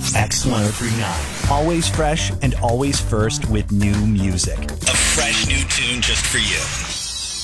X1039. Always fresh and always first with new music. A fresh new tune just for you.